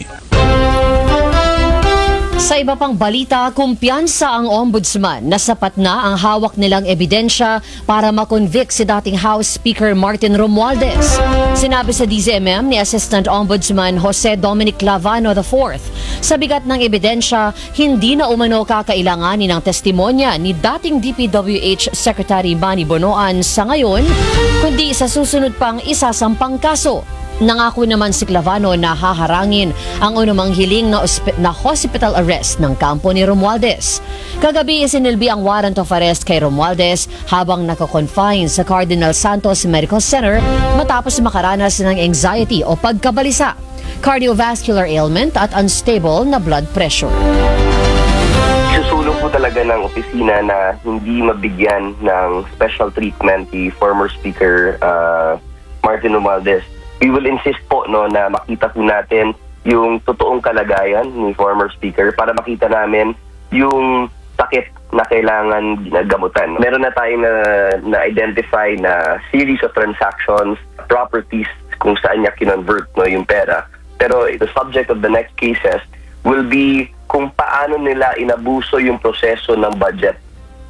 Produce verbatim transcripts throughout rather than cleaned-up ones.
Sa iba pang balita, kumpiyansa ang ombudsman na sapat na ang hawak nilang ebidensya para makonvict si dating House Speaker Martin Romualdez. Sinabi sa D Z M M ni Assistant Ombudsman Jose Dominic Clavano the fourth, sa bigat ng ebidensya, hindi na umano kakailanganin ng testimonya ni dating D P W H Secretary Manny Bonoan sa ngayon, kundi sa susunod pang isasampang kaso. Nangako naman si Clavano na haharangin ang unumang hiling na, na hospital arrest ng kampo ni Romualdez. Kagabi isinilbi ang warrant of arrest kay Romualdez habang nakakonfine sa Cardinal Santos Medical Center matapos makaranas ng anxiety o pagkabalisa, cardiovascular ailment at unstable na blood pressure. Susulong po talaga ng opisina na hindi mabigyan ng special treatment si former Speaker uh, Martin Romualdez. We will insist po no, na makita po natin yung totoong kalagayan ni former Speaker para makita namin yung sakit na kailangan gamutan. Meron na tayong na, na-identify na series of transactions, properties kung saan niya kinonvert no, yung pera. Pero the subject of the next cases will be kung paano nila inabuso yung proseso ng budget.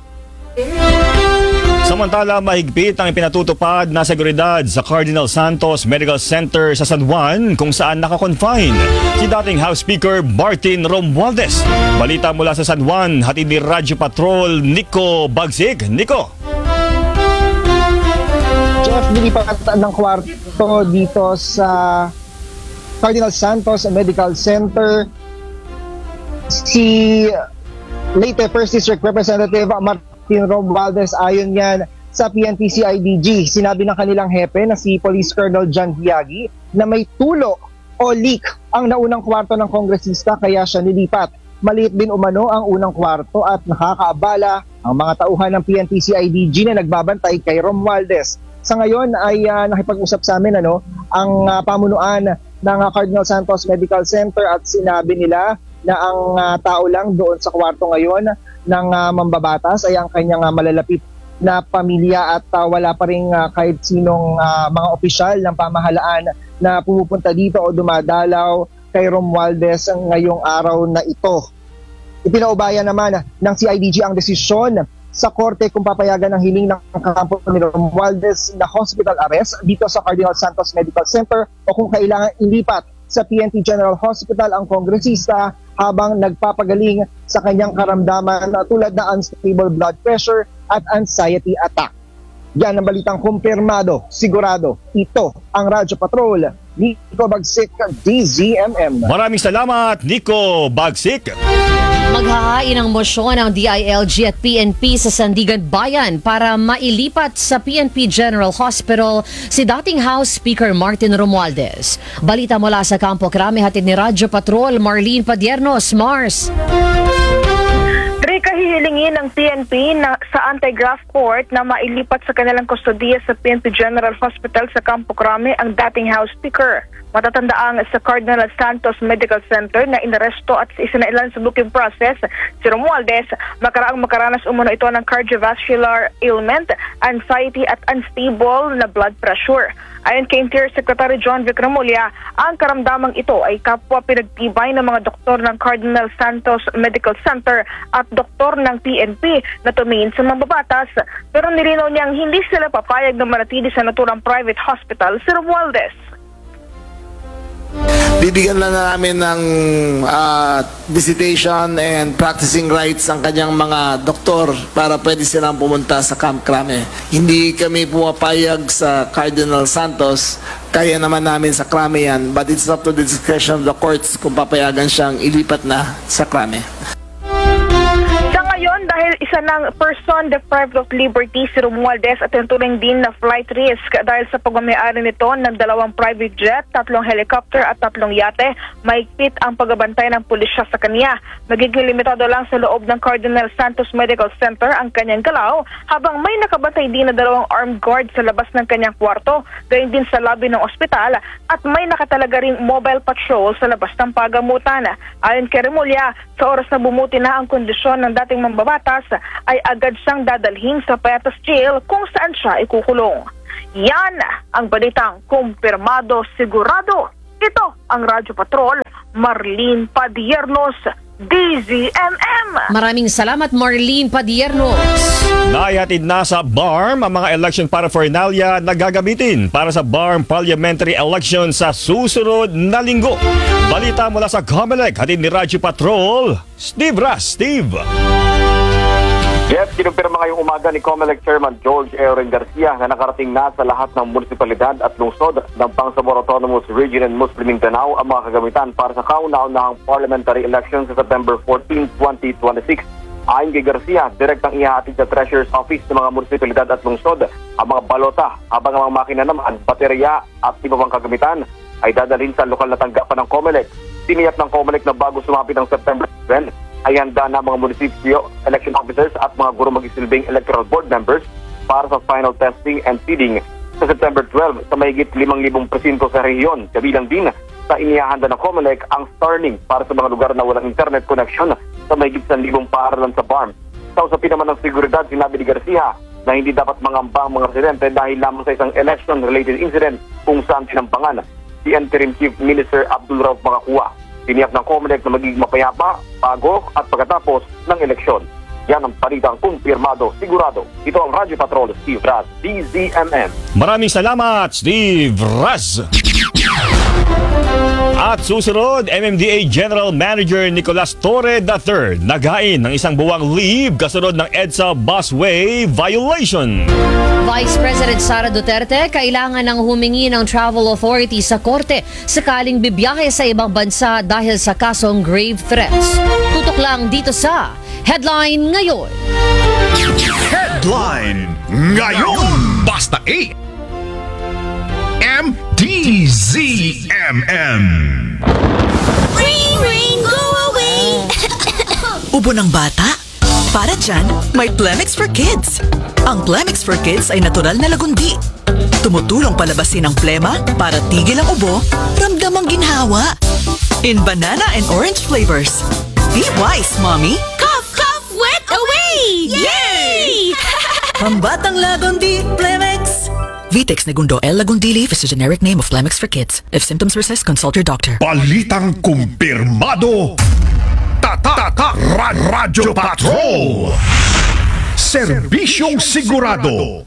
Samantala, mahigpit ang ipinatutupad na seguridad sa Cardinal Santos Medical Center sa San Juan kung saan nakakonfine si dating House Speaker Martin Romualdez. Balita mula sa San Juan, hatid ni Radyo Patrol Nico Bagsik. Nico. Jeff, nilipat ng kwarto dito sa Cardinal Santos Medical Center si late First District Representative Martin Romualdez. Ayon yan sa P N P C I D G. Sinabi ng kanilang hepe na si Police Colonel John Hiagi na may tulo o leak ang naunang kwarto ng kongresista kaya siya nilipat. Maliit din umano ang unang kwarto at nakakaabala ang mga tauhan ng P N P C I D G na nagbabantay kay Romualdez. Sa ngayon ay uh, nakipag-usap sa amin ano, ang uh, pamunuan ng uh, Cardinal Santos Medical Center at sinabi nila na ang uh, tao lang doon sa kwarto ngayon ng uh, mambabatas ay ang kanyang uh, malalapit na pamilya at uh, wala pa rin uh, kahit sinong uh, mga opisyal ng pamahalaan na pumupunta dito o dumadalaw kay Romualdez ngayong araw na ito. Ipinaubaya naman ng C I D G ang desisyon sa korte kung papayagan ng hiling ng kampo ni Romualdez na hospital arrest dito sa Cardinal Santos Medical Center o kung kailangan ilipat sa P N P General Hospital ang kongresista habang nagpapagaling sa kanyang karamdaman tulad na unstable blood pressure at anxiety attack. Yan ang balitang kumpirmado, sigurado. Ito ang Radyo Patrol, Nico Bagsik, D Z M M. Maraming salamat, Nico Bagsik. Maghahain ng mosyon ng D I L G at P N P sa Sandigan Bayan para mailipat sa P N P General Hospital si dating House Speaker Martin Romualdez. Balita mula sa Campo Crame, hatid ni Radyo Patrol, Marlene Padiernos, Mars. Kahihilingin ng P N P na sa anti-graft court na mailipat sa kanilang kustodiya sa P N P General Hospital sa Campo Crame ang dating House Speaker. Matatandaang sa Cardinal Santos Medical Center na inaresto at isinailan sa booking process si Romualdez, makaraang makaranas umano ito ng cardiovascular ailment, anxiety at unstable na blood pressure. Ayon kay Interior Secretary John Vic Remulla, ang karamdamang ito ay kapwa pinagtibay ng mga doktor ng Cardinal Santos Medical Center at doktor ng P N P na tumingin sa mambabatas. Pero nilinaw niyang hindi sila papayag na manatili sa naturang private hospital si Romualdez. Bibigyan lang namin ng uh, visitation and practicing rights ang kanyang mga doktor para pwede silang pumunta sa Camp Crame. Hindi kami pumapayag sa Cardinal Santos, kaya naman namin sa Crame yan, but it's up to the discretion of the courts kung papayagan siyang ilipat na sa Crame. Ngayon, dahil isa ng person deprived of liberty si Romualdez at tuturing din na flight risk dahil sa pagmamayari nito ng dalawang private jet, tatlong helicopter at tatlong yate, mahigpit ang pagbabantay ng pulisya sa kanya. Magiging limitado lang sa loob ng Cardinal Santos Medical Center ang kanyang galaw habang may nakabantay din na dalawang armed guard sa labas ng kanyang kwarto, gayon din sa lobby ng ospital at may nakatalaga ring mobile patrol sa labas ng pagamutan. Ayon kay Remulla, sa oras na bumuti na ang kondisyon ng dating mambabatas ay agad siyang dadalhin sa Payatas Jail kung saan siya ikukulong. Yan ang balitang kumpirmado, sigurado. Ito ang Radyo Patrol, Marlene Padiernos, D Z M M. Maraming salamat, Marlene Padiernos. Naihatid na sa B A R M ang mga election paraphernalia na gagamitin para sa B A R M parliamentary election sa susunod na linggo. Balita mula sa Comelec, hatid ni Radyo Patrol, Steve Ras. Steve. Jeff, kinumpirma ngayong umaga ni Comelec Chairman George Aaron Garcia na nakarating na sa lahat ng munisipalidad at lungsod ng Bangsamoro Autonomous Region and Muslim Mindanao ang mga kagamitan para sa kauna-unahang parliamentary election sa September fourteenth, twenty twenty-six. Ayon kay Garcia, direktang ihahatid sa Treasurer's Office ng mga munisipalidad at lungsod ang mga balota, habang ang mga makina naman, baterya at iba pang kagamitan ay dadalhin sa lokal na tanggapan ng Comelec. Tiniyak ng Comelec na bago sumapit ang September seventh, ay handa na mga munisipyo, election officers at mga guro magsisilbing electoral board members para sa final testing and seeding sa September twelfth sa mahigit limang libong presinto sa rehiyon. Kabilang din sa inihahanda ng Comelec ang Starlink para sa mga lugar na walang internet connection sa mahigit isang libong paaralan sa B A R M. Sa usapin naman ng seguridad, sinabi ni Garcia na hindi dapat mangamba ang mga residente dahil lamang sa isang election-related incident kung saan tinampangan si Interim Chief Minister Abdul Rauf Makakuwa. Tiniyak ng Comelec na magiging mapayapa, bago at pagkatapos ng eleksyon. Yan ang palitang kumpirmado, sigurado. Ito ang Radyo Patrol, Steve Raz, D Z M M. Maraming salamat, Steve Raz. At susunod, M M D A General Manager Nicolas Torre the third naghain ng isang buwang leave kasunod ng EDSA busway violation. Vice President Sara Duterte kailangan ng humingi ng travel authority sa korte sakaling bibiyahe sa ibang bansa dahil sa kasong grave threats. Tutok lang dito sa Headline Ngayon. Headline Ngayon. Basta A. M D Z M M. Ring, ring, go away! Ubo ng bata? Para dyan, may Plemix for Kids. Ang Plemix for Kids ay natural na lagundi. Tumutulong palabasin ang plema para tigil ang ubo, ramdam ang ginhawa. In banana and orange flavors. Be wise, Mommy. Cough, cough, wet away! Yay! Pambatang lagundi, Plemix. Vitex Negundo L. Lagundili is a generic name of Plemix for Kids. If symptoms persist, consult your doctor. Balitang kumpirmado. Tata, tata, Ra- Radyo Patrol. Serbisyong sigurado.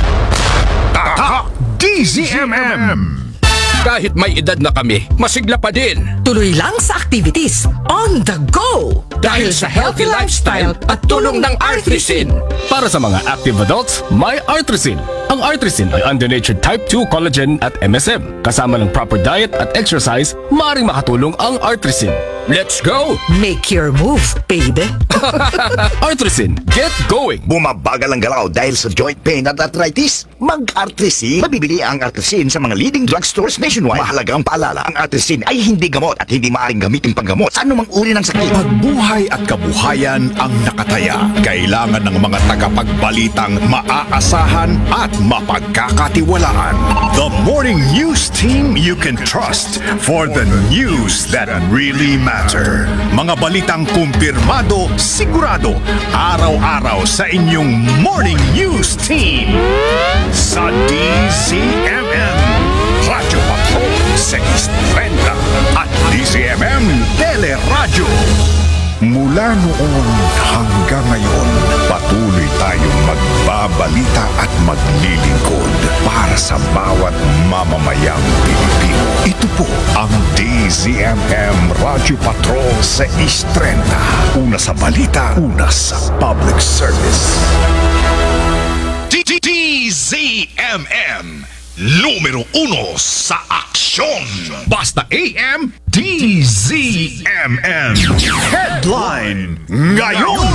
Tata, D Z M M. Kahit may edad na kami, masigla pa din. Tuloy lang sa activities. On the go! Dahil sa healthy lifestyle at tulong ng Artrisin. Para sa mga active adults, may Artrisin. Ang Artrisin ay under-natured type two collagen at M S M. Kasama ng proper diet at exercise, maaaring makatulong ang Artrisin. Let's go! Make your move, baby. Artrisin, get going! Bumabagal ang galaw dahil sa joint pain at arthritis? Mag-Artrisin. Mabibili ang Artrisin sa mga leading drugstores nationwide. Mahalagang paalala, ang Artrisin ay hindi gamot at hindi maaaring gamitin panggamot sa anumang uri ng sakit. Pagbuhay at kabuhayan ang nakataya. Kailangan ng mga tagapagbalitang maaasahan at mapagkakatiwalaan. The morning news team you can trust for the news that really matter. Mga balitang kumpirmado, sigurado, araw-araw sa inyong morning news team. Sa D Z M M, Radyo Patrol six thirty at D Z M M Teleradyo. Mula noon hanggang ngayon, patuloy tayong magbabalita at maglilingkod para sa bawat mamamayang Pilipino. Ito po ang D Z M M Radyo Patrol six thirty. Una sa balita, una sa public service. D Z M M, numero uno sa aksyon. Basta A M D Z M M. Headline Ngayon.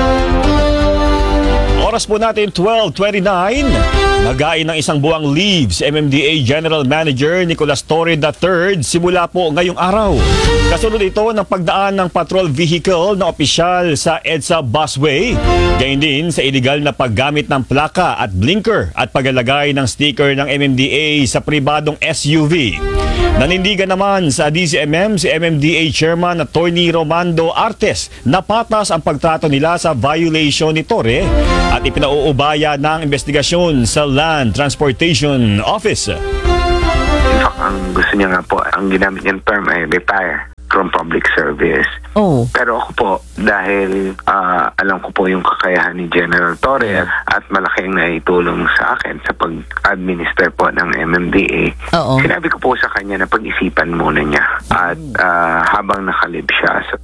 Oras po natin twelve twenty-nine. Nagain ng isang buwang leave si M M D A General Manager Nicolas Torre the third simula po ngayong araw. Kasunod ito ng pagdaan ng patrol vehicle na opisyal sa EDSA busway. Gayun din sa illegal na paggamit ng plaka at blinker at paglalagay ng sticker ng M M D A sa pribadong S U V. Nanindigan naman sa D Z M M si M M D A Chairman Attorney Romando Artes na patas ang pagtrato nila sa violation ni Torre at ipinauubaya ng investigasyon sa Land Transportation Office. fact, ang gusto niya nga po, ang ginamit niyang term ay retire from public service. Oh. Pero ako po, dahil ah, alam ko po yung kakayahan ni General Torres at malaking naitulong sa akin sa pag-administer po ng M M D A, Oo. sinabi ko po sa kanya na pag-isipan muna niya. At ah, habang nakalib siya sa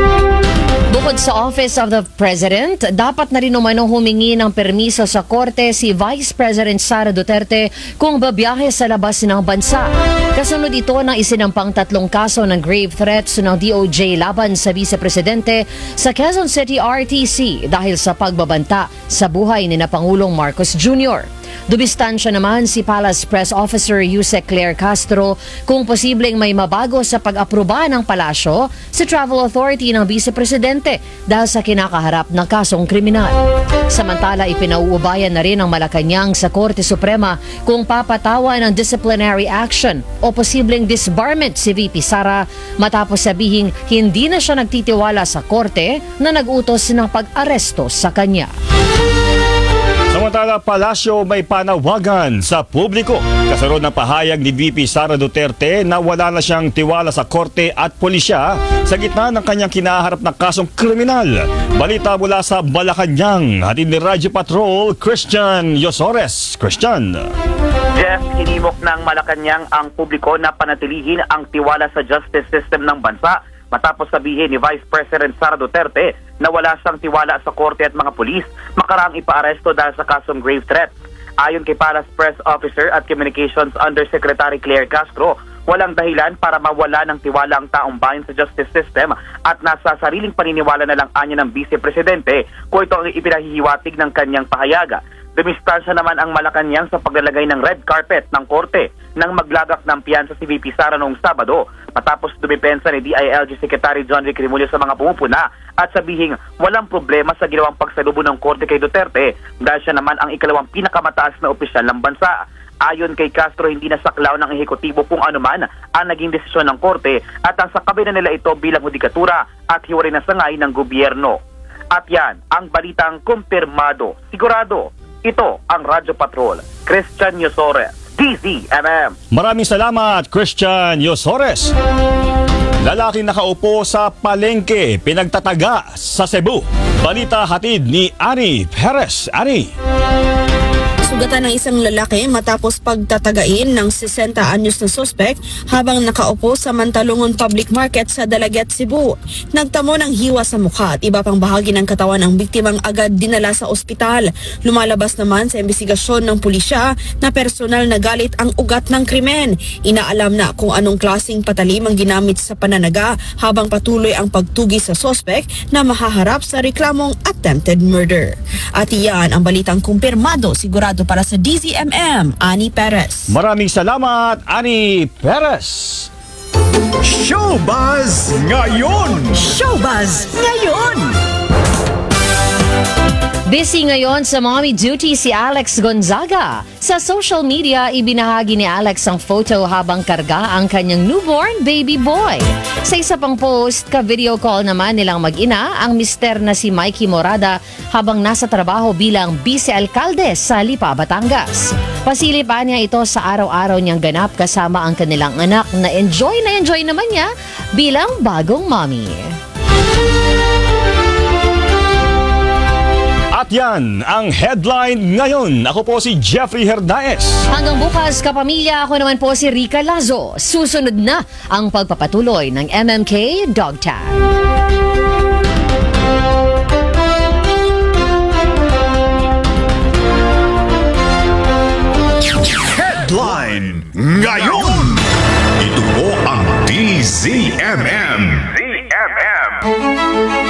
Bukod sa Office of the President, dapat na rin umanong humingi ng permiso sa korte si Vice President Sara Duterte kung babiyahe sa labas ng bansa. Kasunod ito ng isinampang tatlong kaso ng grave threats ng D O J laban sa Vice Presidente sa Quezon City R T C dahil sa pagbabanta sa buhay ni na Pangulong Marcos Junior Dumistansya naman si Palace Press Officer Yusek Claire Castro kung posibleng may mabago sa pag-aproba ng palasyo sa Travel Authority ng Vice Presidente dahil sa kinakaharap ng kasong kriminal. Samantala, ipinauubayan na rin ng Malacanang sa Korte Suprema kung papatawan ng disciplinary action o posibleng disbarment si V P Sara matapos sabihing hindi na siya nagtitiwala sa korte na nag-utos ng pag-aresto sa kanya. Samantala, Palasyo may panawagan sa publiko. Kasunod ng pahayag ni V P Sara Duterte na wala na siyang tiwala sa korte at pulisya sa gitna ng kanyang kinaharap na kasong kriminal. Balita mula sa Malacanang, hatid ni Radyo Patrol, Christian Yosores. Christian. Jeff, hinimok ng Malacanang ang publiko na panatilihin ang tiwala sa justice system ng bansa matapos sabihin ni Vice President Sara Duterte na wala siyang tiwala sa korte at mga pulis makaraang ipaaresto dahil sa kasong grave threats. Ayon kay Palace Press Officer at Communications Undersecretary Claire Castro, walang dahilan para mawala ng tiwala ang taong bayan sa justice system at nasa sariling paniniwala na lang anya ng Vice Presidente kung ito ang ipinahihiwatig ng kanyang pahayaga. Dumistansya naman ang Malacanang sa paglalagay ng red carpet ng korte nang maglagak ng piyansa si V P Sara noong Sabado matapos dumipensa ni D I L G Secretary John Vic Rimulyo sa mga pumupuna at sabihing walang problema sa ginawang pagsalubo ng korte kay Duterte dahil siya naman ang ikalawang pinakamataas na opisyal ng bansa. Ayon kay Castro, hindi nasaklaw ng ehekutibo kung ano man ang naging desisyon ng korte at ang sakabay na nila ito bilang hudikatura at hiwalay na sangay ng gobyerno. At yan ang balitang kumpirmado, sigurado. Ito ang Radyo Patrol, Christian Yosores, D Z M M. Maraming salamat, Christian Yosores. Lalaki nakaupo sa palengke, pinagtataga sa Cebu. Balita hatid ni Ani Perez. Ani. Sugatan ng isang lalaki matapos pagtatagain ng sesenta anyos na suspect habang nakaupo sa Mantalungon Public Market sa Dalaget, Cebu. Nagtamo ng hiwa sa mukha at iba pang bahagi ng katawan ng biktimang agad dinala sa ospital. Lumalabas naman sa investigasyon ng pulisya na personal na galit ang ugat ng krimen. Inaalam na kung anong klaseng patalim ang ginamit sa pananaga habang patuloy ang pagtugi sa suspect na mahaharap sa reklamong attempted murder. At iyan ang balitang kumpirmado, sigurado para sa D Z M M, Ani Perez. Maraming salamat, Ani Perez. Showbuzz ngayon! Showbuzz ngayon! Busy ngayon sa mommy duty si Alex Gonzaga. Sa social media, ibinahagi ni Alex ang photo habang karga ang kanyang newborn baby boy. Sa isa pang post, ka-video call naman nilang mag-ina ang mister na si Mikey Morada habang nasa trabaho bilang vice-alkalde sa Lipa, Batangas. Pasilip pa niya ito sa araw-araw niyang ganap kasama ang kanilang anak na enjoy na enjoy naman niya bilang bagong mommy. At yan ang headline ngayon. Ako po si Jeffrey Hernaez. Hanggang bukas, kapamilya, ako naman po si Rica Lazo. Susunod na ang pagpapatuloy ng M M K Dog Tag. Headline ngayon! Ito po ang D Z M M. D Z M M.